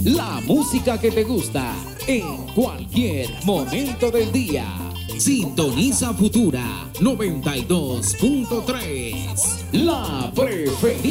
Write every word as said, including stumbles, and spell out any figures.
La música que te gusta en cualquier momento del día. Sintoniza Futura noventa y dos punto tres. La preferida.